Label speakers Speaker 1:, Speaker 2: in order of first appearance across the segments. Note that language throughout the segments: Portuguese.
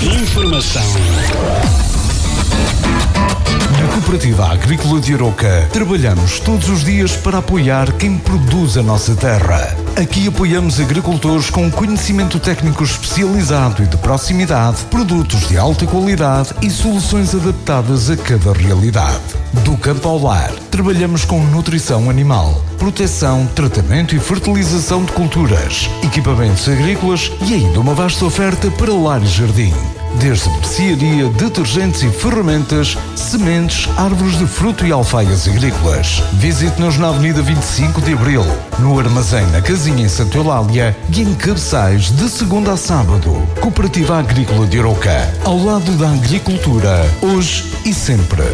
Speaker 1: Informação.
Speaker 2: Na Cooperativa Agrícola de Arouca, trabalhamos todos os dias para apoiar quem produz a nossa terra. Aqui apoiamos agricultores com conhecimento técnico especializado e de proximidade, produtos de alta qualidade e soluções adaptadas a cada realidade. Do campo ao lar, trabalhamos com nutrição animal, proteção, tratamento e fertilização de culturas, equipamentos agrícolas e ainda uma vasta oferta para lar e jardim. Desde mercearia, detergentes e ferramentas, sementes, árvores de fruto e alfaias agrícolas. Visite-nos na Avenida 25 de Abril, no armazém na Casinha em Santa Eulália e em Cabeçais de segunda a sábado. Cooperativa Agrícola de Arouca, ao lado da agricultura, hoje e sempre.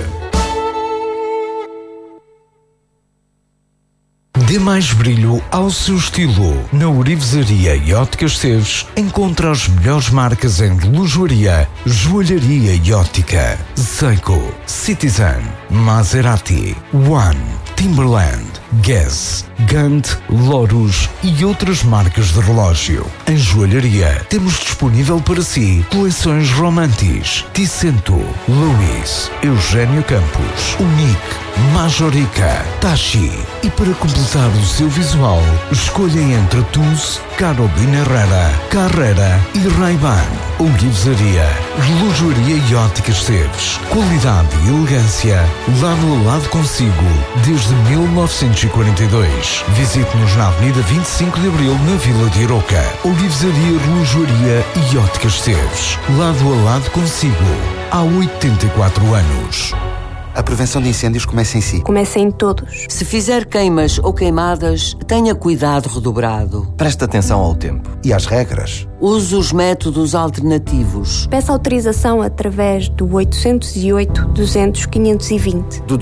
Speaker 2: Dê mais brilho ao seu estilo. Na Orivesaria e Óticas Seves encontra as melhores marcas em relojoaria, joalharia e ótica. Seiko, Citizen, Maserati, One, Timberland, Guess, Gant, Lorus e outras marcas de relógio. Em joalharia temos disponível para si coleções Romantis, Ticento, Louis, Eugênio Campos, Unique, Majorica, Tachi. E para completar o seu visual, escolha entre Tuz, Carolina Herrera, Carrera e Ray-Ban. Orivesaria, relojoaria e óticas Seves. Qualidade e elegância, lado a lado consigo, desde 1942. Visite-nos na Avenida 25 de Abril, na Vila de Arouca. Orivesaria, relojoaria e óticas Seves. Lado a lado consigo, há 84 anos.
Speaker 3: A prevenção de incêndios começa em si.
Speaker 4: Começa em todos.
Speaker 5: Se fizer queimas ou queimadas, tenha cuidado redobrado.
Speaker 3: Preste atenção ao tempo e às regras.
Speaker 5: Use os métodos alternativos.
Speaker 4: Peça autorização através do 808-200-520.
Speaker 6: Do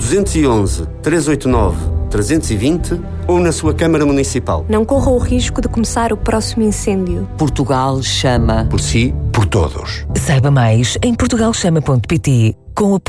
Speaker 6: 211-389-320 ou na sua Câmara Municipal.
Speaker 4: Não corra o risco de começar o próximo incêndio.
Speaker 5: Portugal chama.
Speaker 6: Por si,
Speaker 3: por todos.
Speaker 7: Saiba mais em portugalchama.pt com o